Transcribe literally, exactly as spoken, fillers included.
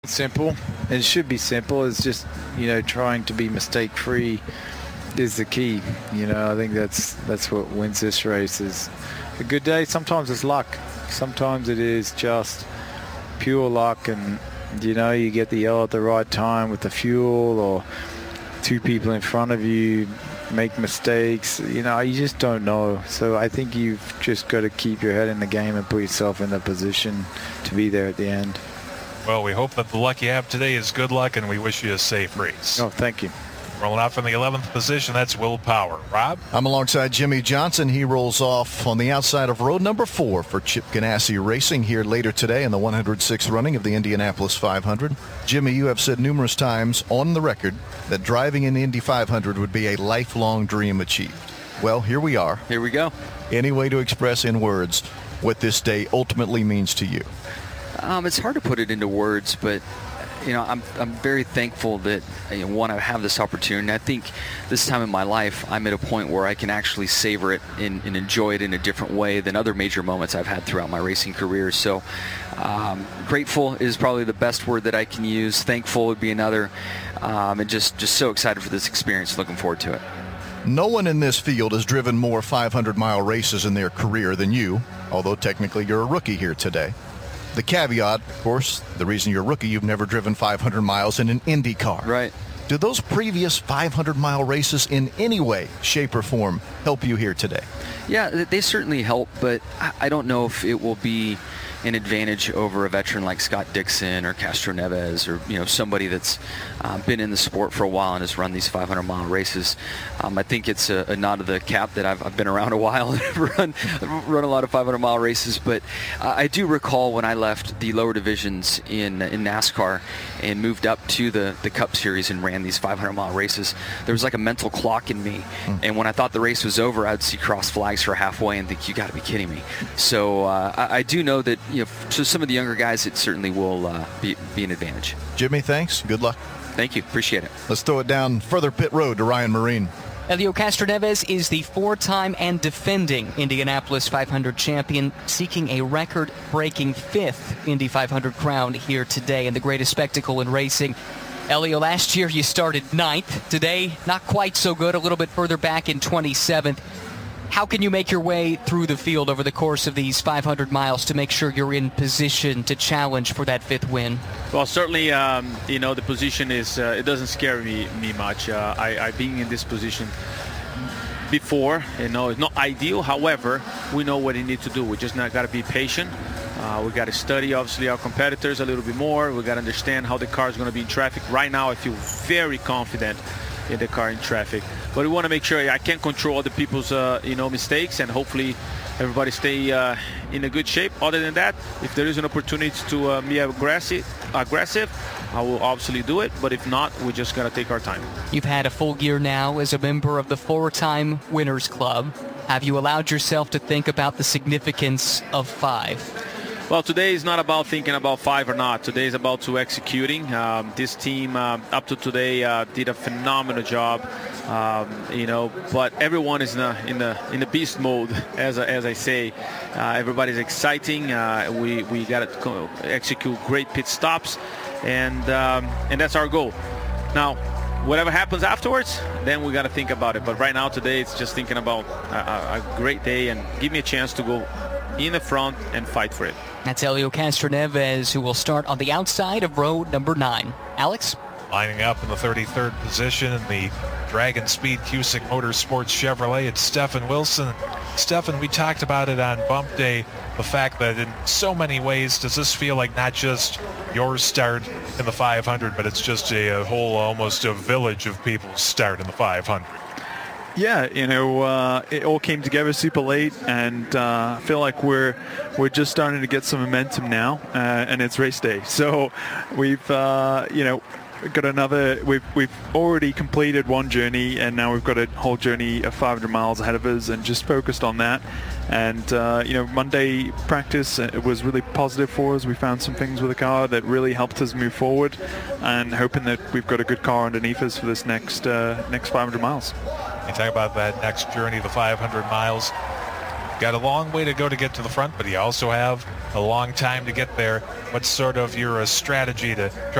Simple. It should be simple. It's just, you know, trying to be mistake-free is the key. You know, I think that's that's what wins this race. Is a good day. Sometimes it's luck. Sometimes it is just pure luck, and you know, you get the yellow at the right time with the fuel, or two people in front of you make mistakes. You know, you just don't know. So I think you've just got to keep your head in the game and put yourself in the position to be there at the end. Well, we hope that the luck you have today is good luck, and we wish you a safe race. Oh, thank you. Rolling out from the eleventh position, that's Will Power. Rob? I'm alongside Jimmie Johnson. He rolls off on the outside of road number four for Chip Ganassi Racing here later today in the one hundred sixth running of the Indianapolis five hundred. Jimmy, you have said numerous times on the record that driving in the Indy five hundred would be a lifelong dream achieved. Well, here we are. Here we go. Any way to express in words what this day ultimately means to you? Um, it's hard to put it into words, but you know, I'm I'm very thankful that, you know, one, I have this opportunity. I think this time in my life, I'm at a point where I can actually savor it and, and enjoy it in a different way than other major moments I've had throughout my racing career. So, um, grateful is probably the best word that I can use. Thankful would be another, um, and just just so excited for this experience. Looking forward to it. No one in this field has driven more five hundred mile races in their career than you, although technically you're a rookie here today. The caveat, of course, the reason you're a rookie, you've never driven five hundred miles in an Indy car. Right. Do those previous five hundred mile races in any way, shape, or form help you here today? Yeah, they certainly help, but I don't know if it will be an advantage over a veteran like Scott Dixon or Castro Neves, or, you know, somebody that's uh, been in the sport for a while and has run these five hundred mile races. Um, I think it's a, a nod to the cap that I've, I've been around a while and run run a lot of five hundred mile races. But uh, I do recall when I left the lower divisions in in NASCAR and moved up to the the Cup Series and ran these five hundred mile races, there was like a mental clock in me. Mm. And when I thought the race was over, I'd see cross flags for halfway and think, you got to be kidding me. So uh, I, I do know that, you know, to some of the younger guys, it certainly will uh, be, be an advantage. Jimmy, thanks. Good luck. Thank you. Appreciate it. Let's throw it down further pit road to Ryan Marine. Helio Castroneves is the four-time and defending Indianapolis five hundred champion, seeking a record-breaking fifth Indy five hundred crown here today in the greatest spectacle in racing. Helio, last year you started ninth. Today, not quite so good, a little bit further back in twenty-seventh. How can you make your way through the field over the course of these five hundred miles to make sure you're in position to challenge for that fifth win? Well, certainly, um, you know, the position is, uh, it doesn't scare me, me much. Uh, I, I've been in this position before. You know, it's not ideal. However, we know what we need to do. We just not got to be patient. Uh, we got to study, obviously, our competitors a little bit more. We got to understand how the car is going to be in traffic. Right now, I feel very confident in the car in traffic, but we want to make sure I can't control other people's uh, you know mistakes, and hopefully everybody stay uh, in a good shape. Other than that, if there is an opportunity to uh, be aggressive aggressive I will obviously do it, but if not, we just got to take our time. You've had a full year now as a member of the four-time Winners Club. Have you allowed yourself to think about the significance of five? Well, today is not about thinking about five or not. Today is about to executing. Um, this team, um, up to today, uh, did a phenomenal job. Um, you know, but everyone is in the in the in the beast mode, as as I say. Uh, everybody's exciting. Uh, we we got to execute great pit stops, and um, and that's our goal. Now, whatever happens afterwards, then we got to think about it. But right now, today, it's just thinking about a, a great day and give me a chance to go in the front and fight for it. That's Helio Castroneves, who will start on the outside of row number nine. Alex? Lining up in the thirty-third position in the Dragon Speed Cusick Motorsports Chevrolet, it's Stefan Wilson. Stefan, we talked about it on Bump Day, the fact that in so many ways, does this feel like not just your start in the five hundred, but it's just a, a whole, almost a village of people's start in the five hundred? Yeah, you know, uh, it all came together super late, and uh, I feel like we're we're just starting to get some momentum now, uh, and it's race day. So we've, uh, you know, got another. We've we've already completed one journey, and now we've got a whole journey of five hundred miles ahead of us, and just focused on that. And uh, you know, Monday practice, it was really positive for us. We found some things with the car that really helped us move forward, and hoping that we've got a good car underneath us for this next uh, next five hundred miles. You talk about that next journey, the five hundred miles. got a long way to go to get to the front, but you also have a long time to get there. What's sort of your uh, strategy to try